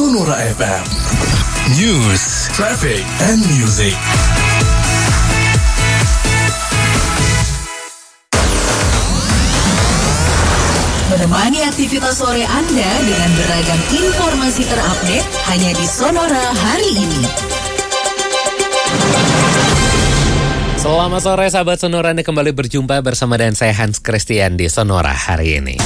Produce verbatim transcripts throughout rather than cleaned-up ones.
Sonora F M. News, traffic, and music. Menemani aktivitas sore Anda dengan beragam informasi terupdate hanya di Sonora hari ini. Selamat sore sahabat Sonora, Anda kembali berjumpa bersama dan saya Hans Christian di Sonora hari ini.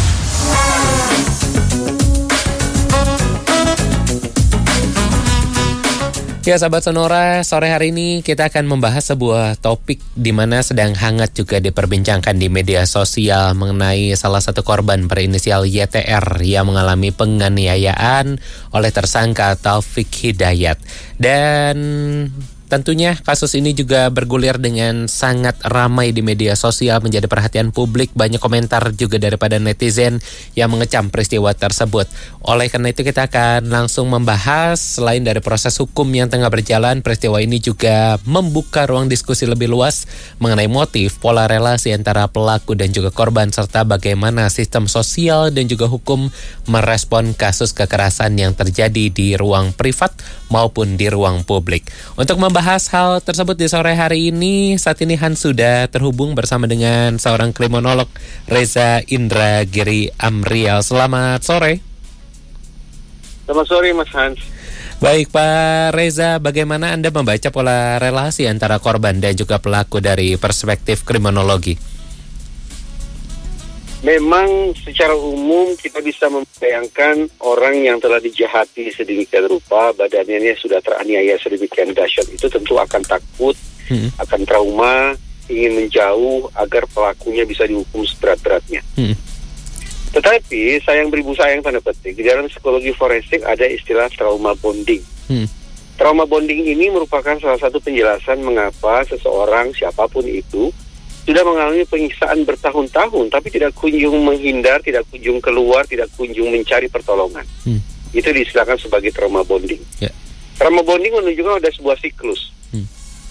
Ya sahabat Sonora, sore hari ini kita akan membahas sebuah topik di mana sedang hangat juga diperbincangkan di media sosial mengenai salah satu korban berinisial Y T R yang mengalami penganiayaan oleh tersangka Taufik Hidayat. Dan tentunya kasus ini juga bergulir dengan sangat ramai di media sosial, menjadi perhatian publik. Banyak komentar juga daripada netizen yang mengecam peristiwa tersebut. Oleh karena itu kita akan langsung membahas, selain dari proses hukum yang tengah berjalan, peristiwa ini juga membuka ruang diskusi lebih luas mengenai motif, pola relasi antara pelaku dan juga korban, serta bagaimana sistem sosial dan juga hukum merespon kasus kekerasan yang terjadi di ruang privat maupun di ruang publik. Untuk membahas Bahas hal tersebut di sore hari ini, saat ini Hans sudah terhubung bersama dengan seorang kriminolog, Reza Indragiri Amrial. Selamat sore. Selamat sore Mas Hans. Baik Pak Reza, bagaimana Anda membaca pola relasi antara korban dan juga pelaku dari perspektif kriminologi? Memang secara umum kita bisa membayangkan orang yang telah dijahati sedemikian rupa, badannya sudah teraniaya sedemikian dahsyat, itu tentu akan takut, hmm. akan trauma, ingin menjauh agar pelakunya bisa dihukum seberat-beratnya. Hmm. Tetapi sayang beribu sayang tanda petik, di dalam psikologi forensik ada istilah trauma bonding. Hmm. Trauma bonding ini merupakan salah satu penjelasan mengapa seseorang, siapapun itu, sudah mengalami penyiksaan bertahun-tahun, tapi tidak kunjung menghindar, tidak kunjung keluar, tidak kunjung mencari pertolongan. Hmm. Itu diistilahkan sebagai trauma bonding. Yeah. Trauma bonding menunjukkan ada sebuah siklus. Hmm.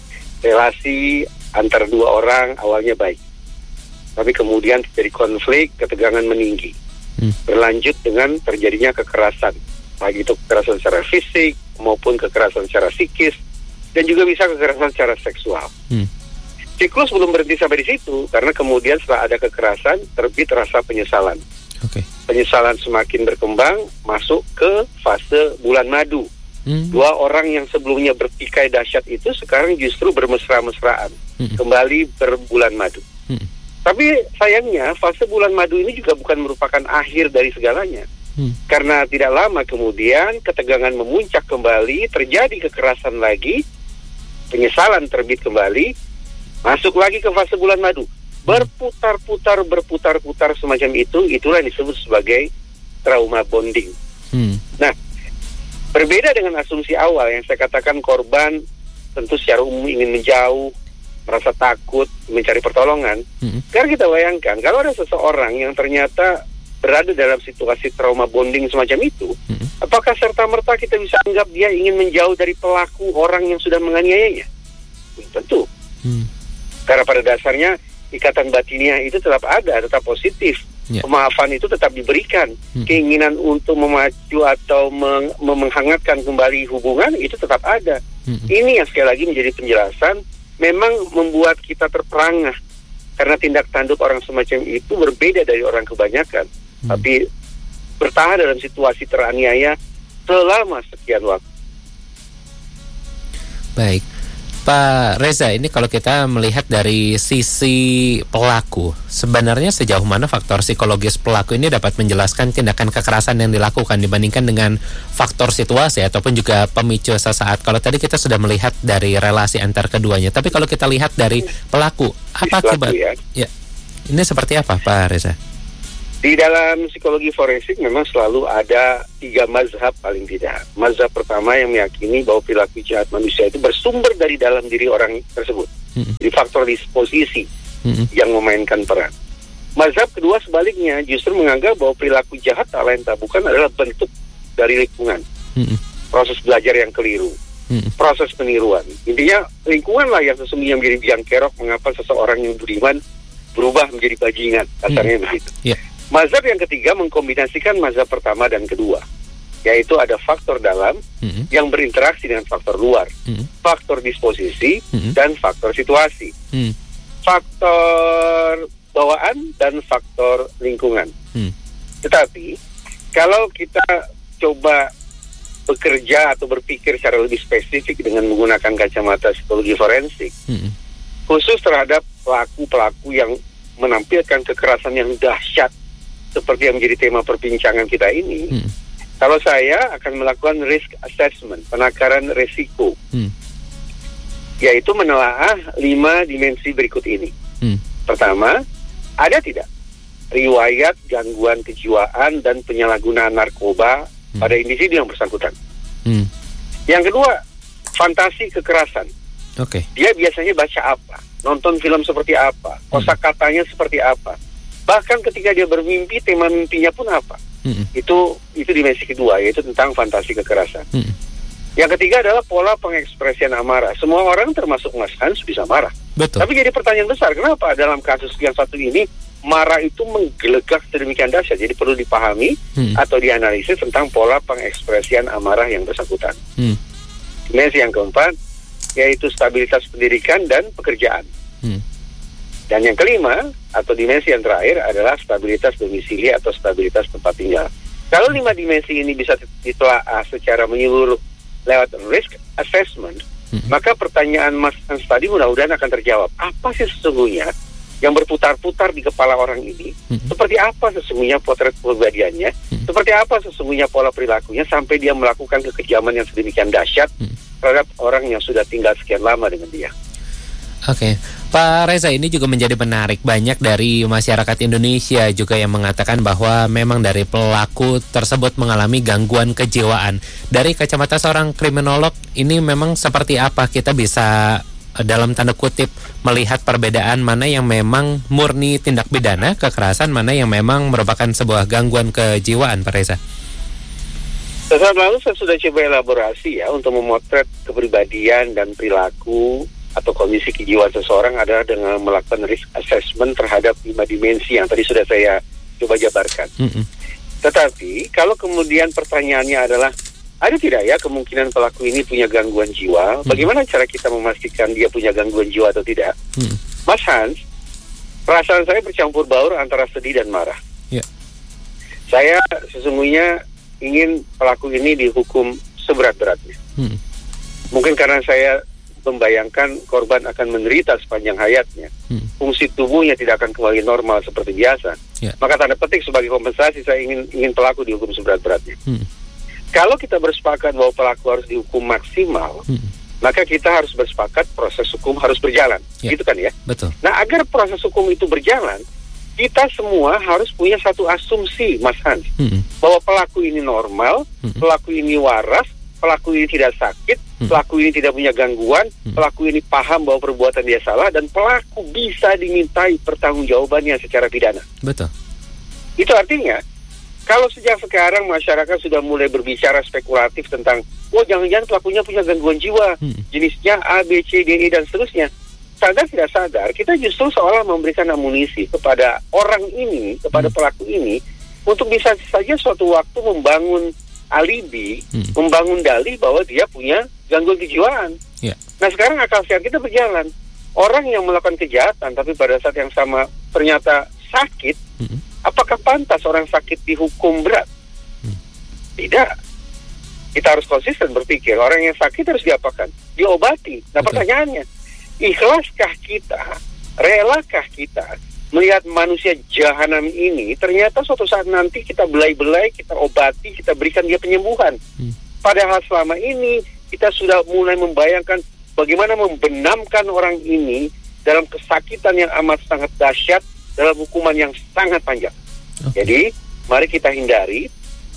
Relasi antara dua orang awalnya baik, tapi kemudian terjadi konflik, ketegangan meninggi. Hmm. Berlanjut dengan terjadinya kekerasan, baik itu kekerasan secara fisik maupun kekerasan secara psikis, dan juga bisa kekerasan secara seksual. Hmm. Siklus belum berhenti sampai di situ, karena kemudian setelah ada kekerasan, terbit rasa penyesalan. Okay. Penyesalan semakin berkembang, masuk ke fase bulan madu. Hmm. Dua orang yang sebelumnya bertikai dahsyat itu sekarang justru bermesra-mesraan, hmm. kembali berbulan madu. Hmm. Tapi sayangnya fase bulan madu ini juga bukan merupakan akhir dari segalanya. Hmm. Karena tidak lama kemudian ketegangan memuncak kembali, terjadi kekerasan lagi, penyesalan terbit kembali, masuk lagi ke fase bulan madu, berputar-putar, berputar-putar semacam itu, itulah yang disebut sebagai trauma bonding. Hmm. Nah, berbeda dengan asumsi awal yang saya katakan korban tentu secara umum ingin menjauh, merasa takut, mencari pertolongan. Hmm. Karena kita bayangkan, kalau ada seseorang yang ternyata berada dalam situasi trauma bonding semacam itu, hmm. apakah serta-merta kita bisa anggap dia ingin menjauh dari pelaku orang yang sudah menganiayanya? Tentu. Hmm. Karena pada dasarnya ikatan batiniah itu tetap ada, tetap positif. Yeah. Pemaafan itu tetap diberikan. Hmm. Keinginan untuk memacu atau meng- menghangatkan kembali hubungan itu tetap ada. Hmm. Ini yang sekali lagi menjadi penjelasan, memang membuat kita terperangah. Karena tindak tanduk orang semacam itu berbeda dari orang kebanyakan. Hmm. Tapi bertahan dalam situasi teraniaya selama sekian waktu. Baik. Pak Reza, ini kalau kita melihat dari sisi pelaku, sebenarnya sejauh mana faktor psikologis pelaku ini dapat menjelaskan tindakan kekerasan yang dilakukan dibandingkan dengan faktor situasi ataupun juga pemicu sesaat? Kalau tadi kita sudah melihat dari relasi antar keduanya, tapi kalau kita lihat dari pelaku, apa akibat? Ya. ya, ini seperti apa, Pak Reza? Di dalam psikologi forensik memang selalu ada tiga mazhab paling tidak. Mazhab pertama yang meyakini bahwa perilaku jahat manusia itu bersumber dari dalam diri orang tersebut. Mm-hmm. Jadi faktor disposisi mm-hmm. yang memainkan peran. Mazhab kedua sebaliknya justru menganggap bahwa perilaku jahat tak lain tak bukan adalah bentuk dari lingkungan. Mm-hmm. Proses belajar yang keliru. Mm-hmm. Proses peniruan. Intinya lingkunganlah yang sesungguhnya menjadi biang kerok mengapa seseorang yang beriman berubah menjadi bajingan. Kasarnya mm-hmm. begitu. Yeah. Mazhab yang ketiga mengkombinasikan mazhab pertama dan kedua. yaitu ada faktor dalam mm-hmm. yang berinteraksi dengan faktor luar, mm-hmm. faktor disposisi mm-hmm. dan faktor situasi, mm-hmm. faktor bawaan dan faktor lingkungan. Mm-hmm. Tetapi kalau kita coba bekerja atau berpikir secara lebih spesifik dengan menggunakan kacamata psikologi forensik, mm-hmm. khusus terhadap pelaku-pelaku yang menampilkan kekerasan yang dahsyat seperti yang menjadi tema perbincangan kita ini, mm-hmm. kalau saya akan melakukan risk assessment, penakaran risiko, hmm. yaitu menelaah lima dimensi berikut ini. Hmm. Pertama, ada tidak riwayat gangguan kejiwaan dan penyalahgunaan narkoba hmm. pada individu yang bersangkutan? Hmm. Yang kedua, fantasi kekerasan. Oke. Okay. Dia biasanya baca apa? Nonton film seperti apa? Kosakatanya hmm. seperti apa? Bahkan ketika dia bermimpi, tema mimpinya pun apa? Hmm. Itu itu dimensi kedua, yaitu tentang fantasi kekerasan. Hmm. Yang ketiga adalah pola pengekspresian amarah. Semua orang termasuk Mas Hans bisa marah. Betul. Tapi jadi pertanyaan besar, kenapa dalam kasus yang satu ini marah itu menggelegak sedemikian dahsyat? Jadi perlu dipahami hmm. atau dianalisis tentang pola pengekspresian amarah yang bersangkutan. Hmm. Dimensi yang keempat yaitu stabilitas pendidikan dan pekerjaan. Hmm. Dan yang kelima, atau dimensi yang terakhir adalah stabilitas domisili atau stabilitas tempat tinggal. Kalau lima dimensi ini bisa ditelaah secara menyeluruh lewat risk assessment, hmm. maka pertanyaan Mas Hans tadi mudah-mudahan akan terjawab. Apa sih sesungguhnya yang berputar-putar di kepala orang ini? Hmm. Seperti apa sesungguhnya potret kepribadiannya? Hmm. Seperti apa sesungguhnya pola perilakunya sampai dia melakukan kekejaman yang sedemikian dahsyat hmm. terhadap orang yang sudah tinggal sekian lama dengan dia? Oke, okay. Pak Reza, ini juga menjadi menarik. Banyak dari masyarakat Indonesia juga yang mengatakan bahwa memang dari pelaku tersebut mengalami gangguan kejiwaan. Dari kacamata seorang kriminolog, ini memang seperti apa kita bisa dalam tanda kutip melihat perbedaan mana yang memang murni tindak pidana kekerasan, mana yang memang merupakan sebuah gangguan kejiwaan, Pak Reza? Saat lalu saya sudah coba elaborasi ya untuk memotret kepribadian dan perilaku atau kondisi kejiwaan seseorang adalah dengan melakukan risk assessment terhadap lima dimensi yang tadi sudah saya coba jabarkan. Mm-hmm. Tetapi kalau kemudian pertanyaannya adalah ada tidak ya kemungkinan pelaku ini punya gangguan jiwa? Mm-hmm. Bagaimana cara kita memastikan dia punya gangguan jiwa atau tidak? Mm-hmm. Mas Hans, perasaan saya bercampur baur antara sedih dan marah. Yeah. Saya sesungguhnya ingin pelaku ini dihukum seberat-beratnya. Mm-hmm. Mungkin karena saya membayangkan korban akan menderita sepanjang hayatnya, hmm. fungsi tubuhnya tidak akan kembali normal seperti biasa. Yeah. Maka tanda petik sebagai kompensasi saya ingin ingin pelaku dihukum seberat-beratnya. Hmm. Kalau kita bersepakat bahwa pelaku harus dihukum maksimal, hmm. maka kita harus bersepakat proses hukum harus berjalan, yeah. gitu kan ya? Betul. Nah, agar proses hukum itu berjalan, kita semua harus punya satu asumsi, Mas Hans, hmm. bahwa pelaku ini normal, hmm. pelaku ini waras, pelaku ini tidak sakit, hmm. pelaku ini tidak punya gangguan, hmm. pelaku ini paham bahwa perbuatan dia salah, dan pelaku bisa dimintai pertanggungjawabannya secara pidana. Betul. Itu artinya, kalau sejak sekarang masyarakat sudah mulai berbicara spekulatif tentang, oh jangan-jangan pelakunya punya gangguan jiwa, hmm. jenisnya A, B, C, D, E, dan seterusnya. Sadar tidak sadar, kita justru seolah memberikan amunisi kepada orang ini, kepada hmm. pelaku ini, untuk bisa saja suatu waktu membangun alibi, hmm. membangun dalih bahwa dia punya gangguan kejiwaan. Yeah. Nah sekarang akal sehat kita berjalan. Orang yang melakukan kejahatan tapi pada saat yang sama ternyata sakit, hmm. apakah pantas orang sakit dihukum berat? Hmm. Tidak. Kita harus konsisten berpikir, orang yang sakit harus diapakan? Diobati. Nah Betul. Pertanyaannya, ikhlaskah kita, relakah kita melihat manusia jahanam ini, ternyata suatu saat nanti kita belai-belai, kita obati, kita berikan dia penyembuhan. Hmm. Padahal selama ini kita sudah mulai membayangkan bagaimana membenamkan orang ini dalam kesakitan yang amat sangat dahsyat, dalam hukuman yang sangat panjang. Okay. Jadi, mari kita hindari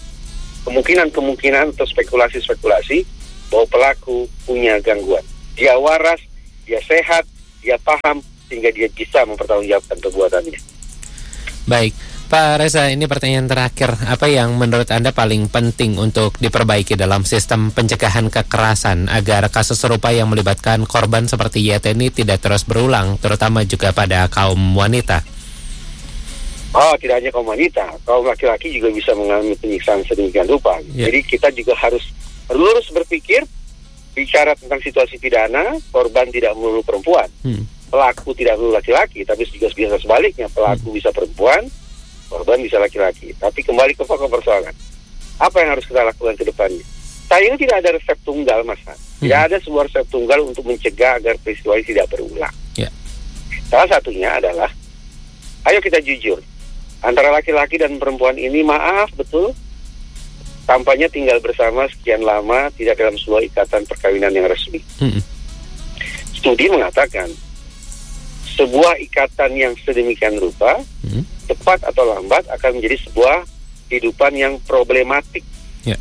kemungkinan-kemungkinan atau spekulasi-spekulasi bahwa pelaku punya gangguan. Dia waras, dia sehat, dia paham, sehingga dia bisa mempertanggungjawabkan perbuatannya. Baik, Pak Reza, ini pertanyaan terakhir. Apa yang menurut Anda paling penting untuk diperbaiki dalam sistem pencegahan kekerasan agar kasus serupa yang melibatkan korban seperti Y T ini tidak terus berulang, terutama juga pada kaum wanita? Oh, tidak hanya kaum wanita, kaum laki-laki juga bisa mengalami penyiksaan sedemikian rupa. Yeah. Jadi kita juga harus lurus berpikir, bicara tentang situasi pidana, korban tidak melulu perempuan, hmm. pelaku tidak melulu laki-laki, tapi juga biasa sebaliknya, pelaku hmm. bisa perempuan, korban bisa laki-laki. Tapi kembali ke pokok persoalan, apa yang harus kita lakukan ke depannya? Sayangnya tidak ada resep tunggal, Mas. Hmm. Tidak ada sebuah resep tunggal untuk mencegah agar peristiwa ini tidak berulang. Yeah. Salah satunya adalah, ayo kita jujur. Antara laki-laki dan perempuan ini, maaf betul, tampaknya tinggal bersama sekian lama tidak dalam sebuah ikatan perkawinan yang resmi. Mm-hmm. Studi mengatakan sebuah ikatan yang sedemikian rupa, mm-hmm. cepat atau lambat akan menjadi sebuah kehidupan yang problematik. Yeah.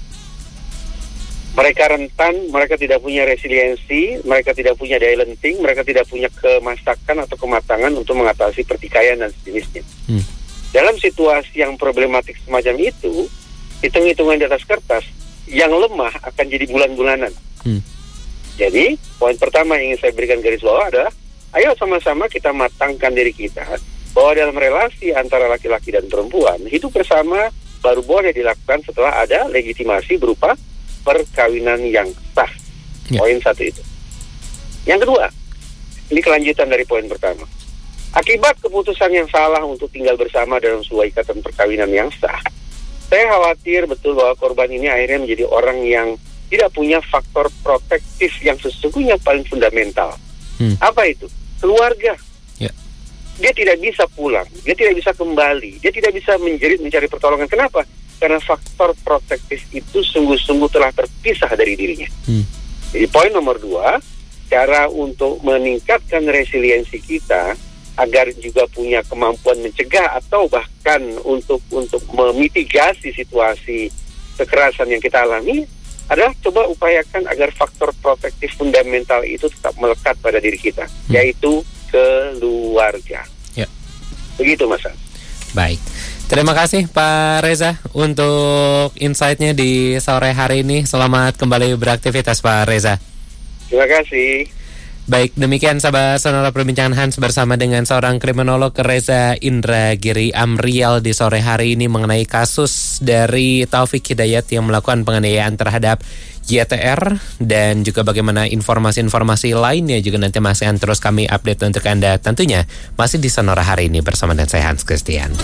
Mereka rentan, mereka tidak punya resiliensi, mereka tidak punya daya lenting, mereka tidak punya kemasakan atau kematangan untuk mengatasi pertikaian dan sejenisnya. Mm. Dalam situasi yang problematik semacam itu, hitung-hitungan di atas kertas, yang lemah akan jadi bulan-bulanan. Hmm. Jadi, poin pertama yang ingin saya berikan garis bawah adalah, ayo sama-sama kita matangkan diri kita, bahwa dalam relasi antara laki-laki dan perempuan, hidup bersama baru boleh dilakukan setelah ada legitimasi berupa perkawinan yang sah. Ya. Poin satu itu. Yang kedua, ini kelanjutan dari poin pertama. Akibat keputusan yang salah untuk tinggal bersama dalam sebuah ikatan perkawinan yang sah, saya khawatir betul bahwa korban ini akhirnya menjadi orang yang tidak punya faktor protektif yang sesungguhnya paling fundamental. Hmm. Apa itu? Keluarga. Yeah. Dia tidak bisa pulang, dia tidak bisa kembali, dia tidak bisa menjerit mencari pertolongan. Kenapa? Karena faktor protektif itu sungguh-sungguh telah terpisah dari dirinya. Hmm. Jadi poin nomor dua, cara untuk meningkatkan resiliensi kita agar juga punya kemampuan mencegah atau bahkan untuk untuk memitigasi situasi kekerasan yang kita alami adalah coba upayakan agar faktor protektif fundamental itu tetap melekat pada diri kita, hmm. yaitu keluarga. Ya. Begitu, Mas. Baik. Terima kasih Pak Reza untuk insight-nya di sore hari ini. Selamat kembali beraktivitas Pak Reza. Terima kasih. Baik, demikian sahabat Sonora perbincangan Hans bersama dengan seorang kriminolog Reza Indragiri Amrial di sore hari ini mengenai kasus dari Taufik Hidayat yang melakukan penganiayaan terhadap Y T R, dan juga bagaimana informasi-informasi lainnya juga nanti masih akan terus kami update untuk Anda, tentunya masih di Sonora hari ini bersama dengan saya Hans Christian.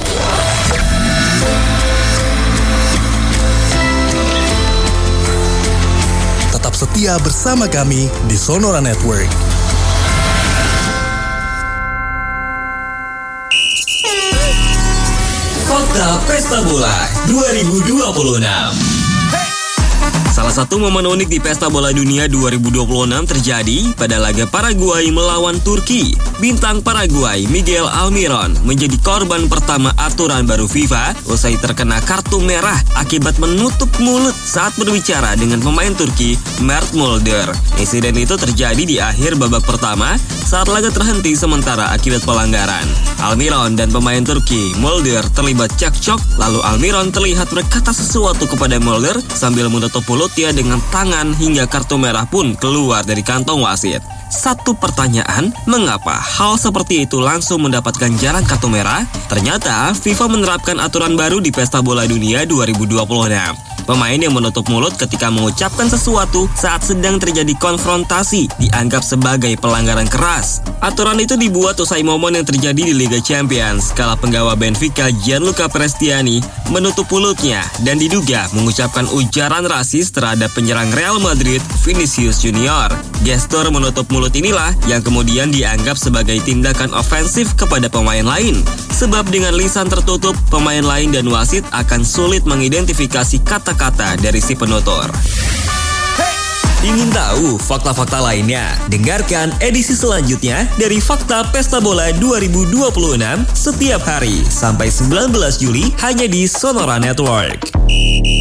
Tetap setia bersama kami di Sonora Network. Fakta Pesta Bola dua ribu dua puluh enam. Salah satu momen unik di Pesta Bola Dunia dua ribu dua puluh enam terjadi pada laga Paraguay melawan Turki. Bintang Paraguay Miguel Almiron menjadi korban pertama aturan baru FIFA usai terkena kartu merah akibat menutup mulut saat berbicara dengan pemain Turki Mert Mulder. Insiden itu terjadi di akhir babak pertama saat laga terhenti sementara akibat pelanggaran. Almiron dan pemain Turki Mulder terlibat cekcok, lalu Almiron terlihat berkata sesuatu kepada Mulder sambil menutup mulutnya dengan tangan hingga kartu merah pun keluar dari kantong wasit. Satu pertanyaan, mengapa hal seperti itu langsung mendapatkan jarak kartu merah? Ternyata FIFA menerapkan aturan baru di Pesta Bola Dunia dua ribu dua puluh enam. Pemain yang menutup mulut ketika mengucapkan sesuatu saat sedang terjadi konfrontasi dianggap sebagai pelanggaran keras. Aturan itu dibuat usai momen yang terjadi di Liga Champions kala penggawa Benfica Gianluca Prestiani menutup mulutnya dan diduga mengucapkan ujaran rasis terhadap penyerang Real Madrid Vinicius Junior. Gestur menutup mulut inilah yang kemudian dianggap sebagai tindakan ofensif kepada pemain lain. Sebab dengan lisan tertutup, pemain lain dan wasit akan sulit mengidentifikasi kata-kata dari si penutur. Ingin tahu fakta-fakta lainnya? Dengarkan edisi selanjutnya dari Fakta Pesta Bola dua ribu dua puluh enam setiap hari sampai sembilan belas Juli hanya di Sonora Network.